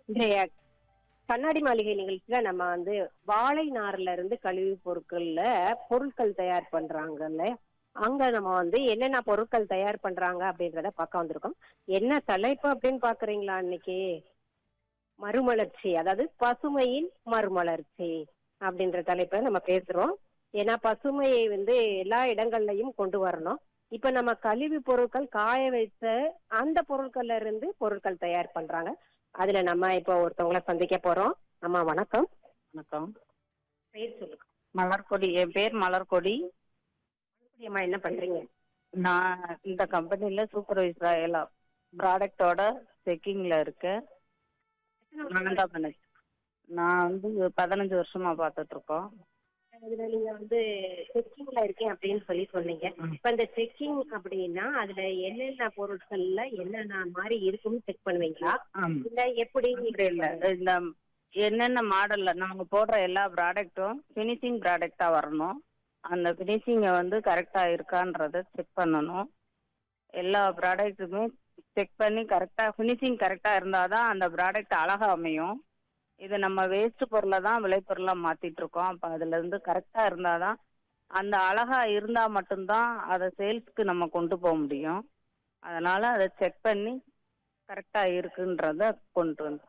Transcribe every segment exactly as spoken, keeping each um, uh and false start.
இன்றைய கண்ணாடி மாளிகை நிகழ்ச்சியில நம்ம வந்து வாழை நார்ல இருந்து கழிவு பொருட்கள்ல பொருட்கள் தயார் பண்றாங்கல்ல. அங்க நம்ம வந்து என்னென்ன பொருட்கள் தயார் பண்றாங்க அப்படின்றத பார்க்க வந்திருக்கோம். என்ன தலைப்பு அப்படின்னு பாக்குறீங்களா இன்னைக்கு? மறுமலர்ச்சி, அதாவது பசுமையின் மறுமலர்ச்சி அப்படின்ற தலைப்பை நம்ம பேசுறோம். ஏன்னா பசுமையை வந்து எல்லா இடங்கள்லயும் கொண்டு வரணும். இப்ப நம்ம கழிவு பொருட்கள் காய வைத்த அந்த பொருட்கள்ல இருந்து பொருட்கள் தயார் பண்றாங்க. அதுல நம்ம இப்போ ஒருத்தவங்கள சந்திக்க போறோம். அம்மா வணக்கம். வணக்கம். பேர் சொல்லுங்க. மலர்கொடி. என் பேர் மலர்கொடி. அம்மா என்ன பண்றீங்க? நான் இந்த கம்பெனில சூப்பர்வைசரா எல்லாம் ப்ராடக்டோட செக்கிங்ல இருக்கேன். நான் தான் பண்ணேன். நான் வந்து பதினஞ்சு வருஷமா பார்த்துட்டு இருக்கோம். இதுல நீங்க வந்து செக்கிங்ல இருக்கேன் அப்படின்னு சொல்லி சொன்னீங்க. இப்ப இந்த செக்கிங் அப்படின்னா அதுல என்னென்ன பொருட்கள்ல என்னென்ன மாதிரி இருக்குன்னு செக் பண்ணுவீங்களா? ஆமா. இல்ல எப்படி? அப்படி இல்ல, இந்த என்னென்ன மாடல்ல நாங்க போடுற எல்லா ப்ராடக்ட்டும் ஃபினிஷிங் ப்ராடக்டா வரணும். அந்த ஃபினிஷிங்கை வந்து கரெக்டா இருக்கான்றத செக் பண்ணணும். எல்லா ப்ராடக்ட்டுமே செக் பண்ணி கரெக்டா ஃபினிஷிங் கரெக்டா இருந்தாதான் அந்த ப்ராடக்ட் அழகா அமையும். இது நம்ம வேஸ்ட் பொருளை தான் விளைபொருளா மாத்திட்டு இருக்கோம். அப்ப அதுல இருந்து கரெக்டா இருந்தாதான் அந்த அழகா இருந்தா மட்டும்தான் அதை சேல்ஸ்க்கு நம்ம கொண்டு போக முடியும். அதனால அதை செக் பண்ணி கரெக்டா இருக்குன்றத கொண்டு வந்து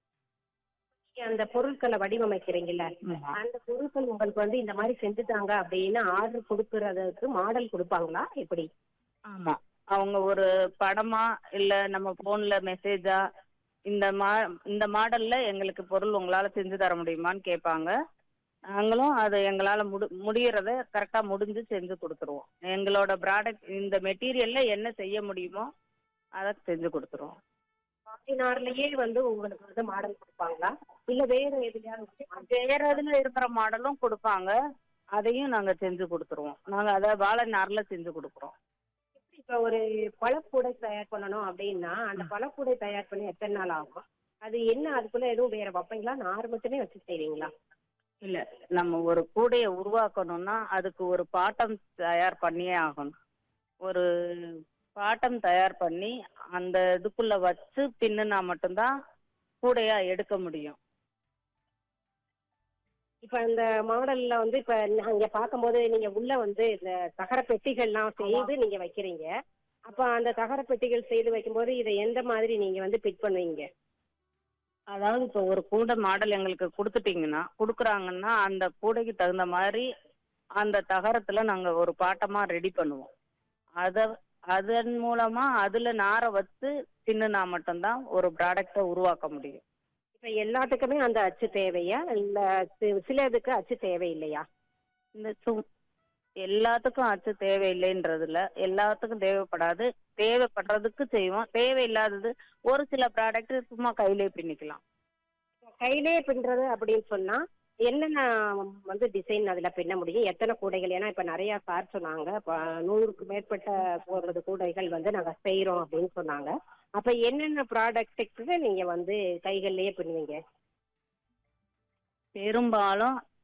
அந்த பொருட்களை வடிவமைக்கிறீங்கல்ல, அந்த பொருட்கள் உங்களுக்கு வந்து இந்த மாதிரி செஞ்சுட்டாங்க அப்படின்னு ஆர்டர் கொடுக்கறதுக்கு மாடல் கொடுப்பாங்களா எப்படி? ஆமா, அவங்க ஒரு படமா இல்ல நம்ம போன்ல மெசேஜா இந்த மா இந்த மாடல்ல எங்களுக்கு பொருள் உங்களால செஞ்சு தர முடியுமான்னு கேட்பாங்க. நாங்களும் அது எங்களால முடி முடியறத கரெக்டா முடிஞ்சு செஞ்சு கொடுத்துருவோம். எங்களோட ப்ராடக்ட் இந்த மெட்டீரியல்ல என்ன செய்ய முடியுமோ அதை செஞ்சு கொடுத்துருவோம். நார்லயே வந்து உங்களுக்கு வந்து மாடல் கொடுப்பாங்களா இல்ல வேற எதுலயாவது? வேற இதுல இருக்கிற மாடலும் கொடுப்பாங்க, அதையும் நாங்க செஞ்சு கொடுத்துருவோம். நாங்க அதை வாழை நார்ல செஞ்சு கொடுக்குறோம். இப்ப ஒரு பழக்கூடை தயார் பண்ணணும் அப்படின்னா அந்த பழக்கூடை தயார் பண்ணி எத்தனை நாள் ஆகும்? அது என்ன, அதுக்குள்ள எதுவும் வேற வைப்பீங்களா? நார் மட்டுமே வச்சு செய்வீங்களா? இல்ல, நம்ம ஒரு கூடையை உருவாக்கணும்னா அதுக்கு ஒரு பாட்டம் தயார் பண்ணியே ஆகணும். ஒரு பாட்டம் தயார் பண்ணி அந்த இதுக்குள்ள வச்சு பின்னுனா மட்டும்தான் கூடையா எடுக்க முடியும். இப்ப இந்த மாடல்ல வந்து இப்ப நாங்க பார்க்கும்போது நீங்க உள்ள வந்து இந்த தகர பெட்டிகள்லாம் செய்து நீங்க வைக்கிறீங்க. அப்ப அந்த தகர பெட்டிகள் செய்து வைக்கும்போது இதை எந்த மாதிரி நீங்க வந்து பிட் பண்ணுவீங்க? அதாவது இப்போ ஒரு கூடை மாடல் எங்களுக்கு கொடுத்துட்டீங்கன்னா கொடுக்குறாங்கன்னா அந்த கூடைக்கு தகுந்த மாதிரி அந்த தகரத்துல நாங்க ஒரு பாட்டமா ரெடி பண்ணுவோம். அத அதன் மூலமா அதுல நாரை வச்சு பின்னுனா மட்டும்தான் ஒரு ப்ராடக்டை உருவாக்க முடியும். இப்ப எல்லாத்துக்குமே அந்த அச்சு தேவையா இல்ல சி- சில இதுக்கு அச்சு தேவையில்லையா? இந்த சு எல்லாத்துக்கும் அச்சு தேவையில்லைன்றதுல எல்லாத்துக்கும் தேவைப்படாது. தேவைப்படுறதுக்கு செய்வோம், தேவையில்லாதது ஒரு சில ப்ராடக்ட் சும்மா கையிலே பின்னிக்கலாம். கையிலே பின்றது அப்படின்னு சொன்னா என்னென்ன வந்து டிசைன் அதுல பின்ன முடியும்? எத்தனை கூடைகள்? ஏன்னா இப்ப நிறைய சார் சொன்னாங்க இப்ப நூறுக்கு மேற்பட்ட ஒரு கூடைகள் வந்து நாங்க செய்யறோம் அப்படின்னு சொன்னாங்க. அப்ப என்னென்ன ப்ராடக்ட்டுக்கு நீங்க வந்து கைகள்லயே பின்னுவீங்க? பெரும்பாலும்